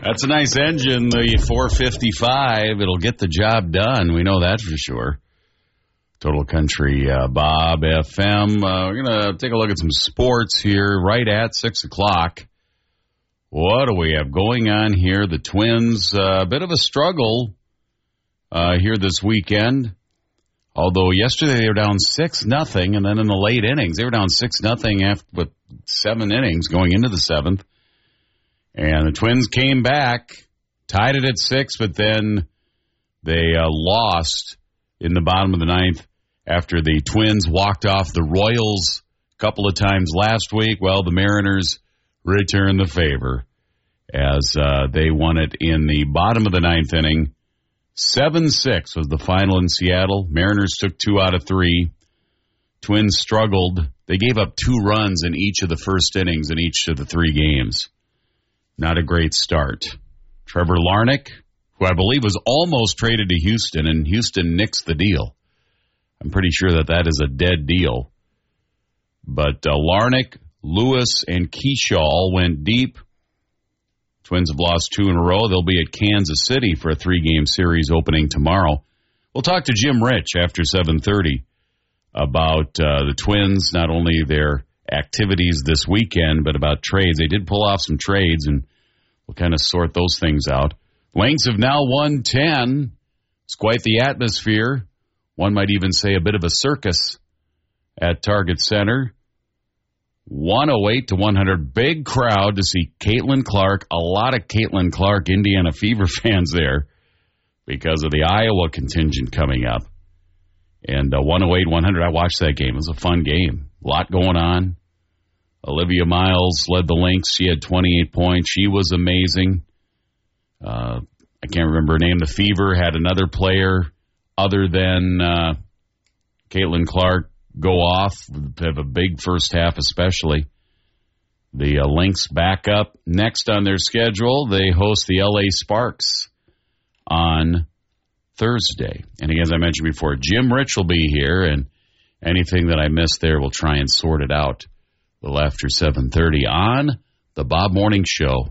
That's a nice engine, the 455. It'll get the job done. We know that for sure. Total Country Bob FM. We're going to take a look at some sports here right at 6 o'clock. What do we have going on here? The Twins, a bit of a struggle here this weekend. Although yesterday they were down 6-0, and then in the late innings, they were down 6-0 after with 7 innings going into the 7th. And the Twins came back, tied it at 6, but then they lost in the bottom of the 9th after the Twins walked off the Royals a couple of times last week. Well, the Mariners returned the favor as they won it in the bottom of the 9th inning. 7-6 was the final in Seattle. Mariners took 2 out of 3. Twins struggled. They gave up 2 runs in each of the first innings in each of the 3 games. Not a great start. Trevor Larnach, who I believe was almost traded to Houston, and Houston nixed the deal. I'm pretty sure that is a dead deal. But Larnach, Lewis, and Kershaw all went deep. Twins have lost 2 in a row. They'll be at Kansas City for a 3-game series opening tomorrow. We'll talk to Jim Rich after 7:30 about the Twins, not only their activities this weekend, but about trades. They did pull off some trades, and we'll kind of sort those things out. Lynx have now won 10. It's quite the atmosphere. One might even say a bit of a circus at Target Center. 108-100. Big crowd to see Caitlin Clark. A lot of Caitlin Clark Indiana Fever fans there because of the Iowa contingent coming up. And 108-100, I watched that game. It was a fun game. A lot going on. Olivia Miles led the Lynx. She had 28 points. She was amazing. I can't remember her name. The Fever had another player other than Caitlin Clark go off, have a big first half especially. The Lynx back up. Next on their schedule, they host the LA Sparks on Thursday. And as I mentioned before, Jim Rich will be here, and anything that I missed there, we'll try and sort it out a little after 7:30 on the Bob Morning Show,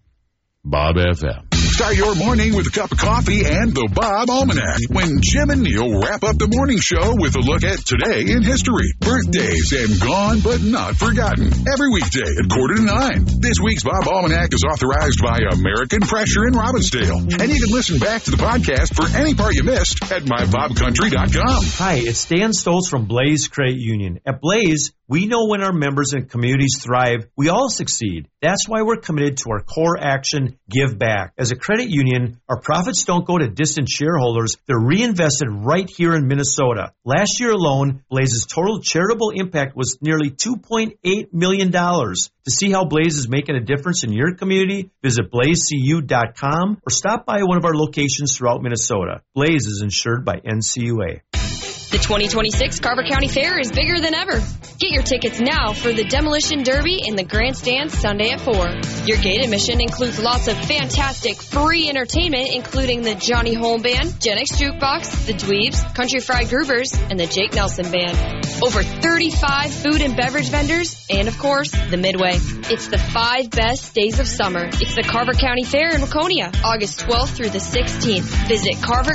Bob FM. Start your morning with a cup of coffee and the Bob Almanac when Jim and Neil wrap up the morning show with a look at today in history, birthdays, and gone but not forgotten. Every weekday at 8:45. This week's Bob Almanac is authorized by American Pressure in Robbinsdale. And you can listen back to the podcast for any part you missed at mybobcountry.com. Hi, it's Dan Stoltz from Blaze Credit Union. At Blaze, we know when our members and communities thrive, we all succeed. That's why we're committed to our core action, Give Back. As a credit union, our profits don't go to distant shareholders. They're reinvested right here in Minnesota. Last year alone, Blaze's total charitable impact was nearly $2.8 million. To see how Blaze is making a difference in your community, visit blazecu.com or stop by one of our locations throughout Minnesota. Blaze is insured by NCUA. The 2026 Carver County Fair is bigger than ever. Get your tickets now for the Demolition Derby in the Grandstand Sunday at 4. Your gate admission includes lots of fantastic free entertainment, including the Johnny Holm Band, Gen X Jukebox, the Dweebs, Country Fried Groovers, and the Jake Nelson Band. Over 35 food and beverage vendors, and of course, the Midway. It's the 5 best days of summer. It's the Carver County Fair in Waconia, August 12th through the 16th. Visit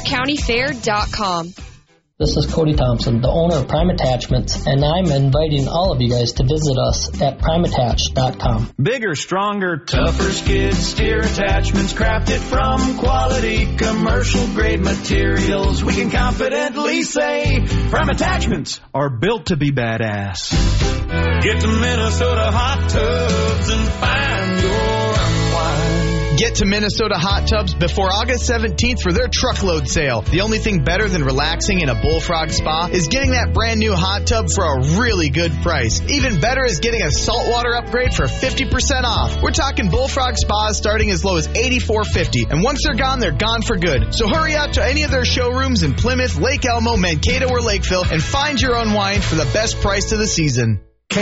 carvercountyfair.com. This is Cody Thompson, the owner of Prime Attachments, and I'm inviting all of you guys to visit us at primeattach.com. Bigger, stronger, tougher skid steer attachments crafted from quality commercial-grade materials. We can confidently say Prime Attachments are built to be badass. Get to Minnesota Hot Tubs and find your unwind. Get to Minnesota Hot Tubs before August 17th for their truckload sale. The only thing better than relaxing in a Bullfrog spa is getting that brand new hot tub for a really good price. Even better is getting a saltwater upgrade for 50% off. We're talking Bullfrog spas starting as low as $84.50, and once they're gone for good. So hurry out to any of their showrooms in Plymouth, Lake Elmo, Mankato, or Lakeville and find your unwind for the best price of the season.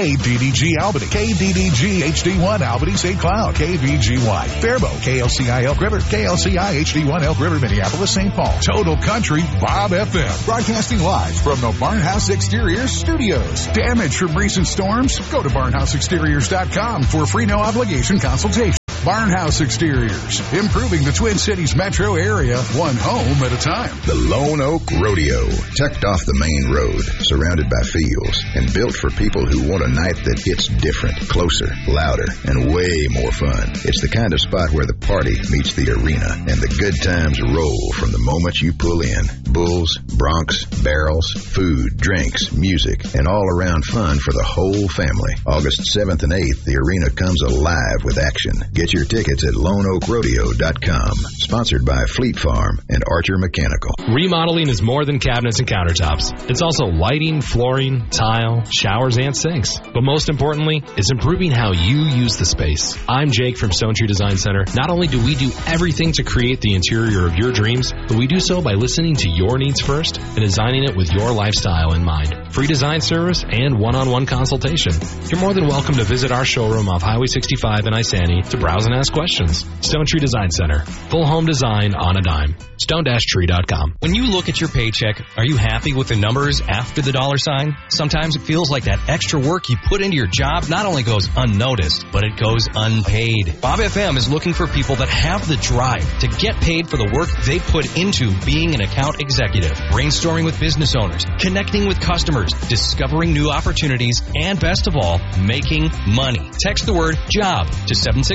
KDDG Albany, KDDG HD1 Albany St. Cloud, KVGY Faribault, KLCI Elk River, KLCI HD1 Elk River, Minneapolis, St. Paul. Total Country Bob FM, broadcasting live from the Barnhouse Exteriors studios. Damage from recent storms? Go to barnhouseexteriors.com for a free no obligation consultation. Barnhouse Exteriors, improving the Twin Cities metro area, one home at a time. The Lone Oak Rodeo, tucked off the main road, surrounded by fields, and built for people who want a night that hits different, closer, louder, and way more fun. It's the kind of spot where the party meets the arena, and the good times roll from the moment you pull in. Bulls, broncs, barrels, food, drinks, music, and all-around fun for the whole family. August 7th and 8th, the arena comes alive with action. Get your tickets at LoneOakRodeo.com. Sponsored by Fleet Farm and Archer Mechanical. Remodeling is more than cabinets and countertops. It's also lighting, flooring, tile, showers, and sinks. But most importantly, it's improving how you use the space. I'm Jake from Stone Tree Design Center. Not only do we do everything to create the interior of your dreams, but we do so by listening to your needs first and designing it with your lifestyle in mind. Free design service and one-on-one consultation. You're more than welcome to visit our showroom off Highway 65 in Isani to browse and ask questions. Stone Tree Design Center. Full home design on a dime. Stone-tree.com. When you look at your paycheck, are you happy with the numbers after the dollar sign? Sometimes it feels like that extra work you put into your job not only goes unnoticed, but it goes unpaid. Bob FM is looking for people that have the drive to get paid for the work they put into being an account executive, brainstorming with business owners, connecting with customers, discovering new opportunities, and best of all, making money. Text the word JOB to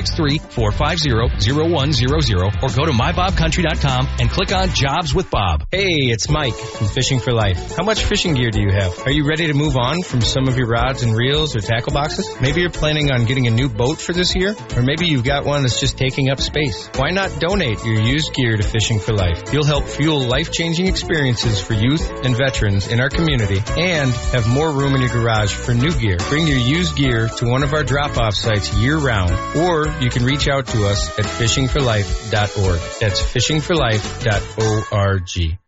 763-450-0100 or go to mybobcountry.com and click on Jobs with Bob. Hey, it's Mike from Fishing for Life. How much fishing gear do you have? Are you ready to move on from some of your rods and reels or tackle boxes? Maybe you're planning on getting a new boat for this year, or maybe you've got one that's just taking up space. Why not donate your used gear to Fishing for Life? You'll help fuel life-changing experiences for youth and veterans in our community and have more room in your garage for new gear. Bring your used gear to one of our drop-off sites year-round, or you can reach out to us at fishingforlife.org. That's fishingforlife.org.